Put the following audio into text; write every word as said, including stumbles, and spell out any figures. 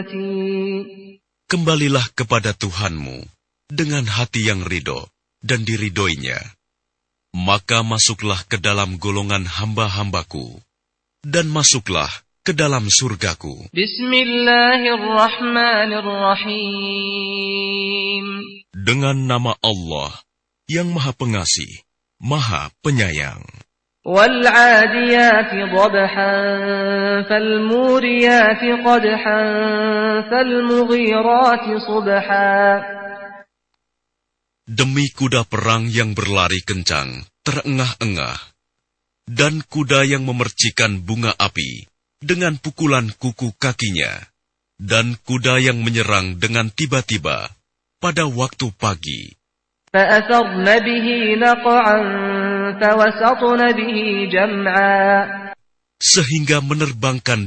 Kembalilah kepada Tuhanmu dengan hati yang ridho dan diridhoinya. Maka masuklah ke dalam golongan hamba-hambaku, dan masuklah ke dalam surgaku. Bismillahirrahmanirrahim. Dengan nama Allah yang Maha Pengasih, Maha Penyayang. وَالْعَادِيَاتِ ضَبْحًا فَالْمُورِيَاتِ قَدْحًا فَالْمُغِيرَاتِ صُبْحًا. Demi kuda perang yang berlari kencang, terengah-engah, dan kuda yang memercikan bunga api dengan pukulan kuku kakinya, dan kuda yang menyerang dengan tiba-tiba pada waktu pagi. فَأَثَرْنَ بِهِ نَقْعًا فَوَسَطْنَ بِهِ جَمْعًا. Sehingga menerbangkan